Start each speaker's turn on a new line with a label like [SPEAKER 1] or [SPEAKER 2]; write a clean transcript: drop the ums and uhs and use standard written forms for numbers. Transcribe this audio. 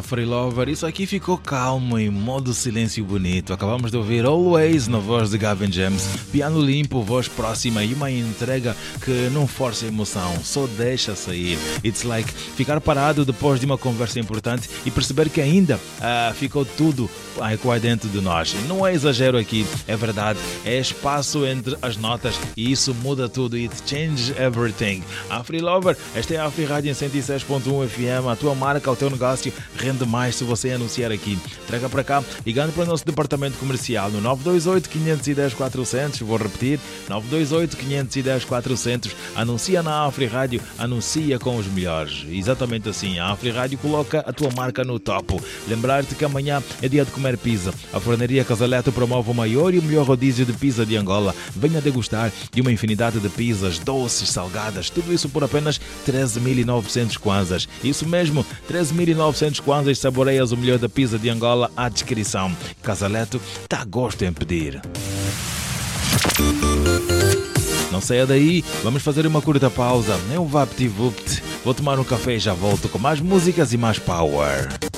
[SPEAKER 1] Free Lover, isso aqui ficou calmo em modo silêncio bonito. Acabamos de ouvir Always na voz de Gavin James, piano limpo, voz próxima e uma entrega que não força a emoção, só deixa sair. It's like ficar parado depois de uma conversa importante e perceber que ainda ficou tudo aí dentro de nós. Não é exagero aqui, é verdade, é espaço entre as notas e isso muda tudo. It changes everything. A Free Lover, esta é a Free Rádio em 106.1 FM, a tua marca, o teu negócio rende mais se você anunciar aqui. Traga para cá, ligando para o nosso departamento comercial no 928 510 400, vou repetir, 928 510 400. Anuncia na Free Rádio, anuncia com os melhores. Exatamente assim, a Free Rádio coloca a tua marca no topo. Lembrar-te que amanhã é dia de comer pizza. A Fornaria Casaleto promove o maior e o melhor rodízio de pizza de Angola. Venha degustar de uma infinidade de pizzas, doces, salgadas, tudo isso por apenas 13.900 kwanzas. Isso mesmo, 13.900 kwanzas, saboreias o melhor da pizza de Angola à descrição. Casaleto tá a gosto em pedir. Não saia daí, vamos fazer uma curta pausa. É um VaptVupt. Vou tomar um café e já volto com mais músicas e mais power.